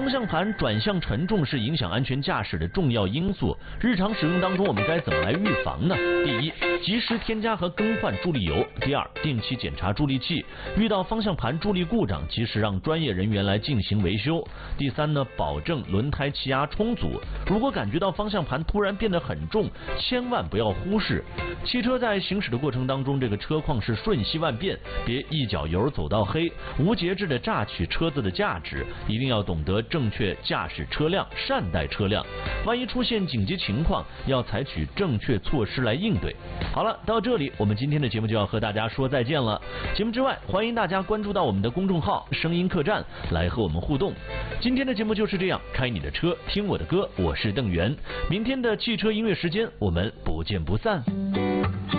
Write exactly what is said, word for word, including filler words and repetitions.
方向盘转向沉重是影响安全驾驶的重要因素，日常使用当中我们该怎么来预防呢？第一，及时添加和更换助力油；第二，定期检查助力器，遇到方向盘助力故障，及时让专业人员来进行维修；第三呢，保证轮胎气压充足。如果感觉到方向盘突然变得很重，千万不要忽视。汽车在行驶的过程当中，这个车况是瞬息万变，别一脚油走到黑，无节制的榨取车子的价值，一定要懂得正确驾驶车辆，善待车辆。万一出现紧急情况，要采取正确措施来应对。好了，到这里我们今天的节目就要和大家说再见了。节目之外，欢迎大家关注到我们的公众号声音客栈来和我们互动。今天的节目就是这样，开你的车，听我的歌，我是邓源。明天的汽车音乐时间，我们不见不散。